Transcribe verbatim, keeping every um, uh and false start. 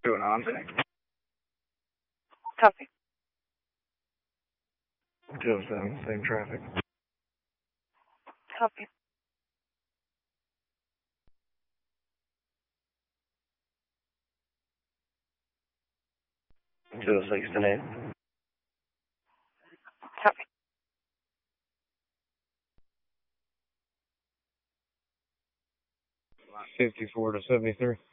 Doing on thing. Copy. Two oh seven, same traffic. Copy. two oh six, ten eight. Copy. fifty-four to seventy-three.